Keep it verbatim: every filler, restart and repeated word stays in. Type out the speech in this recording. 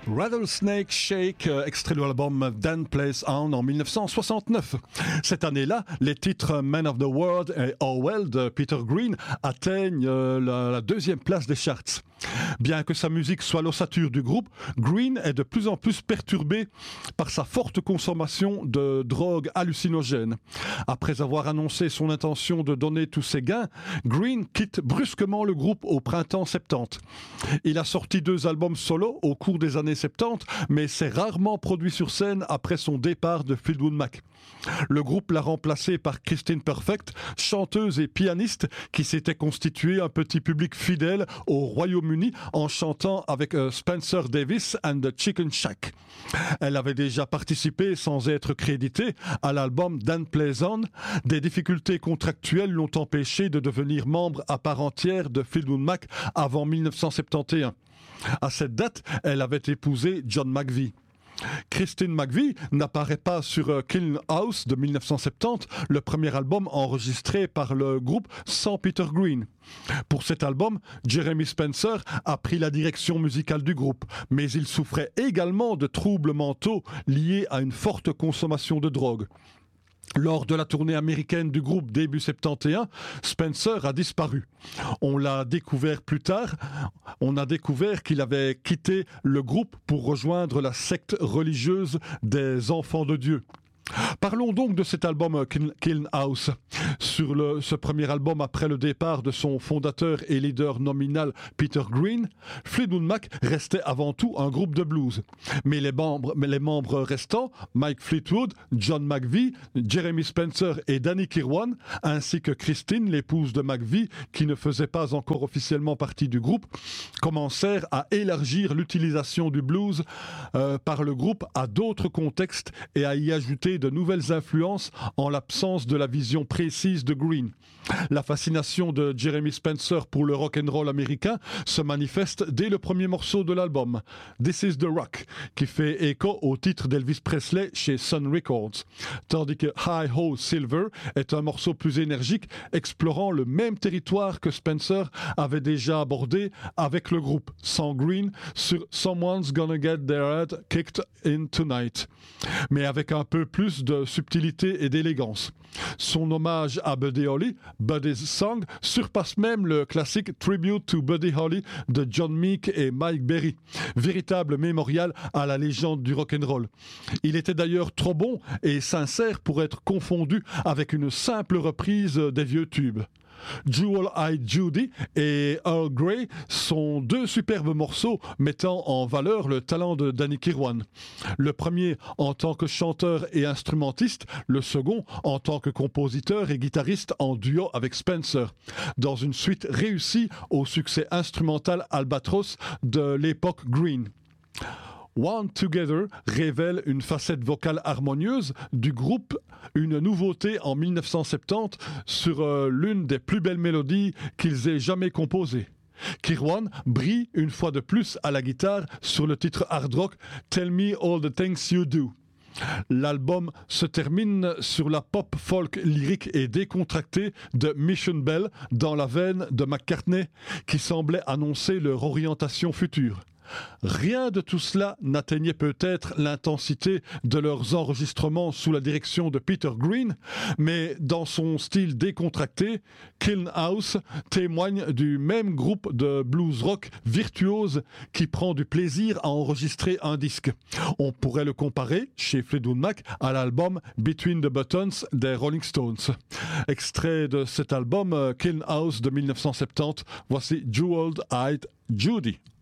Rattlesnake Shake, euh, extrait de l'album Dan Plays On en mille neuf cent soixante-neuf. Cette année-là, les titres Man of the World et Oh Well de Peter Green atteignent euh, la, la deuxième place des charts. Bien que sa musique soit l'ossature du groupe, Green est de plus en plus perturbé par sa forte consommation de drogues hallucinogènes. Après avoir annoncé son intention de donner tous ses gains, Green quitte brusquement le groupe au printemps soixante-dix. Il a sorti deux albums solo au cours des années soixante-dix, mais s'est rarement produit sur scène après son départ de Fleetwood Mac. Le groupe l'a remplacé par Christine Perfect, chanteuse et pianiste qui s'était constitué un petit public fidèle au Royaume-Uni en chantant avec uh, Spencer Davis and the Chicken Shack. Elle avait déjà participé sans être créditée à l'album Dan Plays On. Des difficultés contractuelles l'ont empêché de devenir membre à part entière de Fleetwood Mac avant mille neuf cent soixante et onze. À cette date, elle avait épousé John McVie. Christine McVie n'apparaît pas sur euh, Kiln House de mille neuf cent soixante-dix, le premier album enregistré par le groupe sans Peter Green. Pour cet album, Jeremy Spencer a pris la direction musicale du groupe, mais il souffrait également de troubles mentaux liés à une forte consommation de drogue. Lors de la tournée américaine du groupe début soixante et onze, Spencer a disparu. On l'a découvert plus tard. On a découvert qu'il avait quitté le groupe pour rejoindre la secte religieuse des Enfants de Dieu. Parlons donc de cet album Kiln House. Sur le, ce premier album après le départ de son fondateur et leader nominal Peter Green, Fleetwood Mac restait avant tout un groupe de blues. Mais les membres, mais les membres restants, Mike Fleetwood, John McVie, Jeremy Spencer et Danny Kirwan, ainsi que Christine, l'épouse de McVie, qui ne faisait pas encore officiellement partie du groupe, commencèrent à élargir l'utilisation du blues euh, par le groupe à d'autres contextes et à y ajouter de nouvelles influences en l'absence de la vision précise de Green. La fascination de Jeremy Spencer pour le rock and roll américain se manifeste dès le premier morceau de l'album, This is the Rock, qui fait écho au titre d'Elvis Presley chez Sun Records, tandis que Hi Ho Silver est un morceau plus énergique explorant le même territoire que Spencer avait déjà abordé avec le groupe sans Green sur Someone's Gonna Get Their Head Kicked In Tonight, mais avec un peu plus de subtilité et d'élégance. Son hommage à Buddy Holly, Buddy's Song, surpasse même le classique Tribute to Buddy Holly de John Meek et Mike Berry, véritable mémorial à la légende du rock'n'roll. Il était d'ailleurs trop bon et sincère pour être confondu avec une simple reprise des vieux tubes. Jewel-Eyed Judy et Earl Grey sont deux superbes morceaux mettant en valeur le talent de Danny Kirwan. Le premier en tant que chanteur et instrumentiste, le second en tant que compositeur et guitariste en duo avec Spencer, dans une suite réussie au succès instrumental Albatros de l'époque Green. One Together révèle une facette vocale harmonieuse du groupe, une nouveauté en mille neuf cent soixante-dix sur euh, l'une des plus belles mélodies qu'ils aient jamais composées. Kirwan brille une fois de plus à la guitare sur le titre hard rock Tell Me All the Things You Do. L'album se termine sur la pop folk lyrique et décontractée de Mission Bell dans la veine de McCartney qui semblait annoncer leur orientation future. Rien de tout cela n'atteignait peut-être l'intensité de leurs enregistrements sous la direction de Peter Green, mais dans son style décontracté, Kiln House témoigne du même groupe de blues rock virtuose qui prend du plaisir à enregistrer un disque. On pourrait le comparer, chez Fleetwood Mac, à l'album Between the Buttons des Rolling Stones. Extrait de cet album Kiln House de mille neuf cent soixante-dix, voici Jewel-Eyed Judy.